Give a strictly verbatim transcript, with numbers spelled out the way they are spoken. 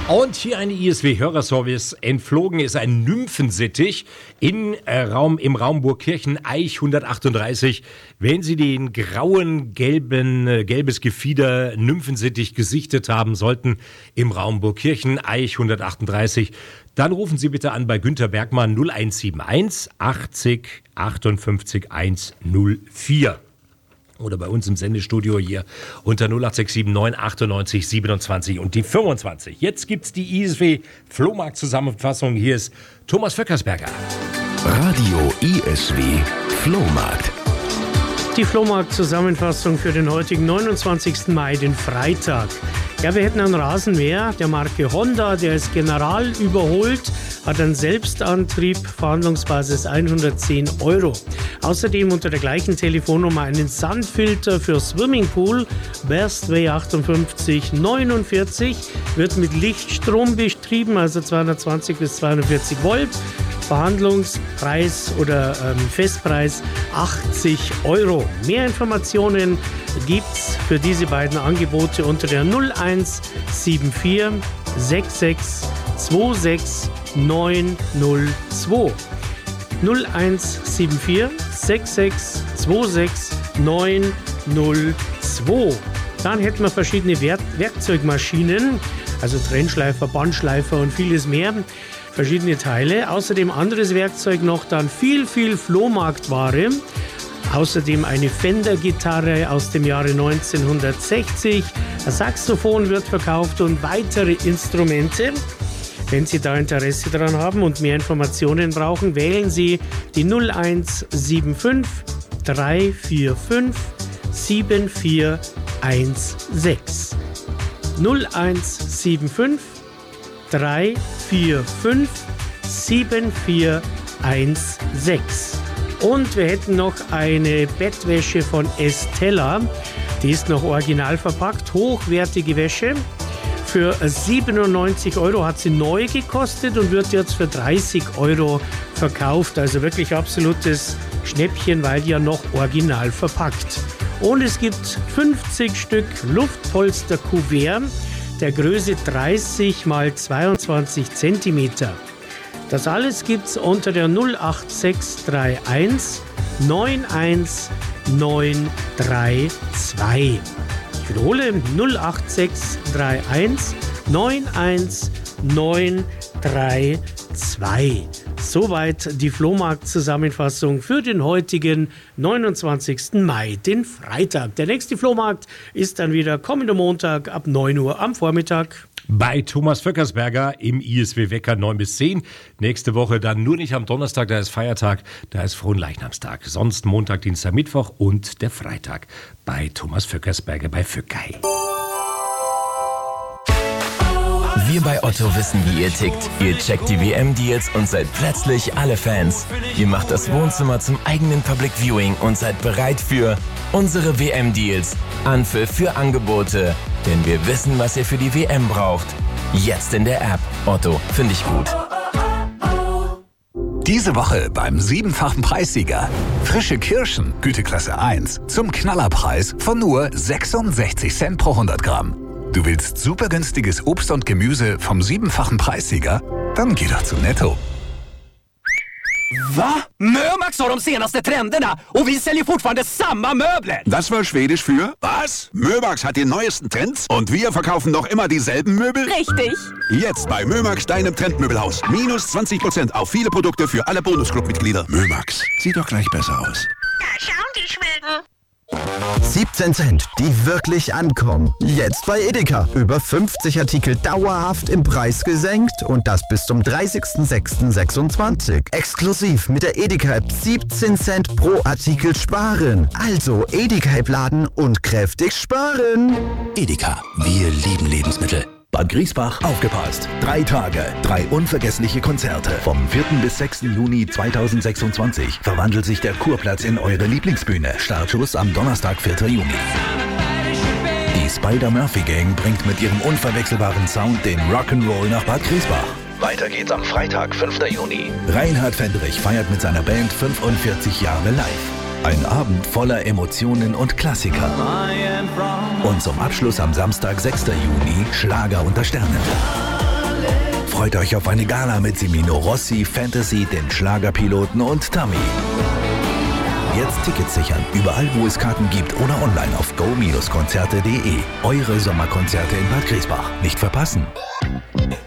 Und hier ein I S W-Hörerservice. Entflogen ist ein Nymphensittich in, äh, Raum, im Raum Burgkirchen, Eich hundertachtunddreißig. Wenn Sie den grauen, gelben, äh, gelbes Gefieder Nymphensittich gesichtet haben sollten im Raum Burgkirchen, Eich hundertachtunddreißig, dann rufen Sie bitte an bei Günther Bergmann null eins sieben eins achtzig achtundfünfzig hundertvier. Oder bei uns im Sendestudio hier unter null acht sechs sieben neun achtundneunzig siebenundzwanzig und die fünfundzwanzig. Jetzt gibt's die I S W Flohmarkt-Zusammenfassung. Hier ist Thomas Vöckersberger. Radio I S W Flohmarkt. Die Flohmarkt-Zusammenfassung für den heutigen neunundzwanzigsten Mai, den Freitag. Ja, wir hätten einen Rasenmäher der Marke Honda, der ist General überholt, hat einen Selbstantrieb, Verhandlungsbasis hundertzehn Euro. Außerdem unter der gleichen Telefonnummer einen Sandfilter für Swimmingpool, Bestway achtundfünfzig neunundvierzig, wird mit Lichtstrom betrieben, also zweihundertzwanzig bis zweihundertvierzig Volt. Verhandlungspreis oder ähm, Festpreis achtzig Euro. Mehr Informationen gibt's für diese beiden Angebote unter der null eins sieben vier sechs sechs zwei sechs neun null zwei. null eins sieben vier sechs sechs zwei sechs neun null zwei. Dann hätten wir verschiedene Werk- Werkzeugmaschinen, also Trennschleifer, Bandschleifer und vieles mehr. Verschiedene Teile. Außerdem anderes Werkzeug noch, dann viel, viel Flohmarktware. Außerdem eine Fender-Gitarre aus dem Jahre neunzehnhundertsechzig. Ein Saxophon wird verkauft und weitere Instrumente. Wenn Sie da Interesse daran haben und mehr Informationen brauchen, wählen Sie die null eins sieben fünf drei vier fünf sieben vier eins sechs. null eins sieben fünf drei vier fünf sieben vier eins sechs. Und wir hätten noch eine Bettwäsche von Estella. Die ist noch original verpackt. Hochwertige Wäsche. Für siebenundneunzig Euro hat sie neu gekostet und wird jetzt für dreißig Euro verkauft. Also wirklich absolutes Schnäppchen, weil ja noch original verpackt. Und es gibt fünfzig Stück Luftpolster-Kuvert der Größe dreißig mal zweiundzwanzig Zentimeter. Das alles gibt's unter der null acht sechs drei eins neun eins neun drei zwei. Ich wiederhole null acht sechs drei eins neun eins neun drei zwei. Soweit die Flohmarkt-Zusammenfassung für den heutigen neunundzwanzigsten Mai, den Freitag. Der nächste Flohmarkt ist dann wieder kommender Montag ab neun Uhr am Vormittag. Bei Thomas Vöckersberger im I S W-Wecker neun bis zehn. Nächste Woche dann nur nicht am Donnerstag, da ist Feiertag, da ist Fronleichnamstag. Sonst Montag, Dienstag, Mittwoch und der Freitag bei Thomas Vöckersberger bei Vöckei. Wir bei Otto wissen, wie ihr tickt. Ihr checkt die W M-Deals und seid plötzlich alle Fans. Ihr macht das Wohnzimmer zum eigenen Public Viewing und seid bereit für unsere W M-Deals. Anpfiff für Angebote. Denn wir wissen, was ihr für die W M braucht. Jetzt in der App. Otto, finde ich gut. Diese Woche beim siebenfachen Preissieger. Frische Kirschen, Güteklasse eins, zum Knallerpreis von nur sechsundsechzig Cent pro hundert Gramm. Du willst super günstiges Obst und Gemüse vom siebenfachen Preissieger? Dann geh doch zu Netto. Va? Mömax har de senaste trenderna och vi säljer fortfarande samma möbler. Das war Schwedisch für was? Mömax hat die neuesten Trends und wir verkaufen noch immer dieselben Möbel? Richtig. Jetzt bei Mömax, deinem Trendmöbelhaus. Minus zwanzig Prozent auf viele Produkte für alle Bonusclub-Mitglieder. Mömax, sieht doch gleich besser aus. Da schauen die Schweden. siebzehn Cent, die wirklich ankommen. Jetzt bei Edeka. Über fünfzig Artikel dauerhaft im Preis gesenkt und das bis zum dreißigsten sechsten sechsundzwanzig. Exklusiv mit der Edeka-App siebzehn Cent pro Artikel sparen. Also Edeka-App laden und kräftig sparen. Edeka, wir lieben Lebensmittel. Bad Griesbach, aufgepasst! Drei Tage, drei unvergessliche Konzerte. Vom vierten bis sechsten Juni zweitausendsechsundzwanzig verwandelt sich der Kurplatz in eure Lieblingsbühne. Startschuss am Donnerstag, vierten Juni. Die Spider-Murphy-Gang bringt mit ihrem unverwechselbaren Sound den Rock'n'Roll nach Bad Griesbach. Weiter geht's am Freitag, fünften Juni. Reinhard Fendrich feiert mit seiner Band fünfundvierzig Jahre live. Ein Abend voller Emotionen und Klassiker. Und zum Abschluss am Samstag, sechsten Juni, Schlager unter Sternen. Freut euch auf eine Gala mit Semino Rossi, Fantasy, den Schlagerpiloten und Tammy. Jetzt Tickets sichern, überall wo es Karten gibt oder online auf go Bindestrich konzerte punkt de. Eure Sommerkonzerte in Bad Griesbach. Nicht verpassen.